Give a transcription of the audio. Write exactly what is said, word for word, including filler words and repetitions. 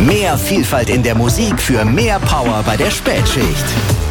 Mehr Vielfalt in der Musik für mehr Power bei der Spätschicht.